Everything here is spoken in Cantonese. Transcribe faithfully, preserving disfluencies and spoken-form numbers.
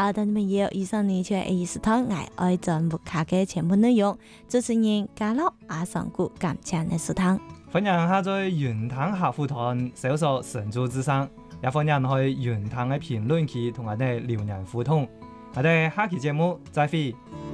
好的，你們要以上呢就係是堂愛愛節目下嘅全部內容。主持人嘉樂阿上古感謝你收聽。 歡迎下載雲潭客戶團搜索神州之聲，也歡迎去雲潭嘅評論區同我哋留言互動。我哋下期節目再會。